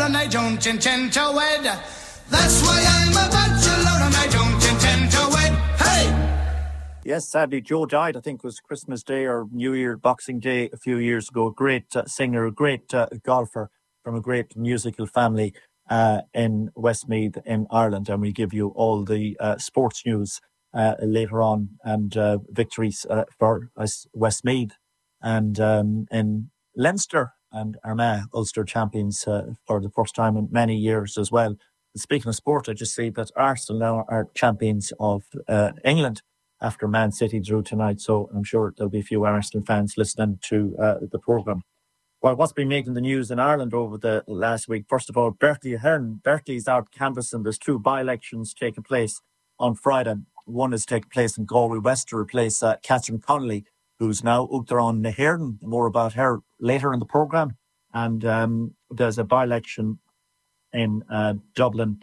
and I don't intend to wed. That's why I'm a bachelor and I don't intend to wed. Hey! Yes, sadly, Joe died. I think it was Christmas Day or New Year, Boxing Day a few years ago. A great singer, a great golfer from a great musical family in Westmeath in Ireland. And we give you all the sports news later on and victories for Westmeath and in Leinster and Armagh, Ulster champions for the first time in many years as well. And speaking of sport, I just see that Arsenal now are champions of England after Man City drew tonight. So I'm sure there'll be a few Arsenal fans listening to the programme. Well, what's been making the news in Ireland over the last week? First of all, Bertie Ahern. Bertie's out canvassing. There's two by-elections taking place on Friday. One is taking place in Galway West to replace Catherine Connolly, who's now out there on Nahearn. More about her later in the programme. And there's a by-election in Dublin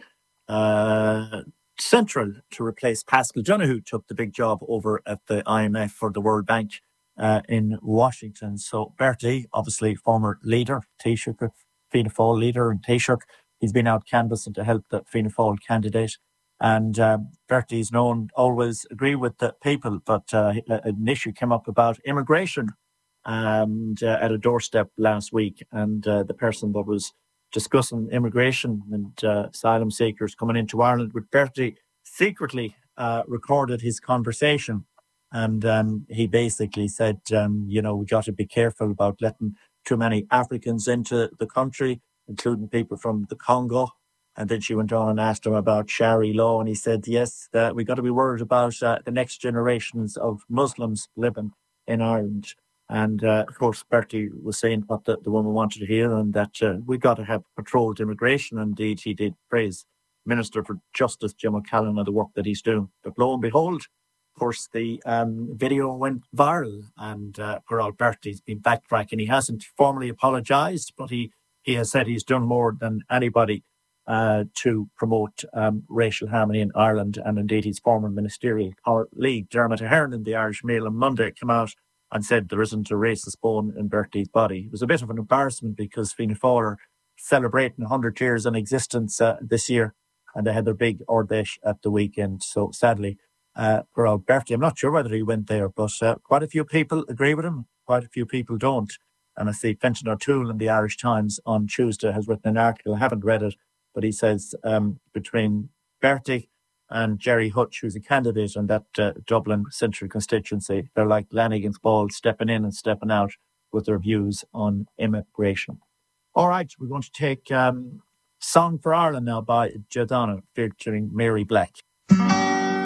Central to replace Pascal Donoghue, who took the big job over at the IMF for the World Bank in Washington. So Bertie, obviously former leader, Taoiseach, Fianna Fáil leader in Taoiseach, he's been out canvassing to help the Fianna Fáil candidate. And Bertie's known always agree with the people, but an issue came up about immigration and at a doorstep last week. And the person that was discussing immigration and asylum seekers coming into Ireland with Bertie secretly recorded his conversation. And he basically said, we got to be careful about letting too many Africans into the country, including people from the Congo. And then she went on and asked him about Sharia law. And he said, yes, we got to be worried about the next generations of Muslims living in Ireland. And, of course, Bertie was saying what the woman wanted to hear and that we got to have controlled immigration. Indeed, he did praise Minister for Justice, Jim O'Callaghan, and the work that he's doing. But lo and behold, of course, the video went viral and poor old Bertie's been backtracking. He hasn't formally apologised, but he has said he's done more than anybody to promote racial harmony in Ireland. And indeed, his former ministerial colleague, Dermot Ahern, in the Irish Mail on Monday came out and said there isn't a racist bone in Bertie's body. It was a bit of an embarrassment because Fianna Fáil are celebrating 100 years in existence this year, and they had their big Ordesh at the weekend. So sadly, poor old Bertie, I'm not sure whether he went there, but quite a few people agree with him, quite a few people don't. And I see Fintan O'Toole in the Irish Times on Tuesday has written an article, I haven't read it, but he says between Bertie and Jerry Hutch, who's a candidate in that Dublin Central constituency, they're like Lanigan's ball, stepping in and stepping out with their views on immigration. All right, we're going to take Song for Ireland now by Jadonna featuring Mary Black.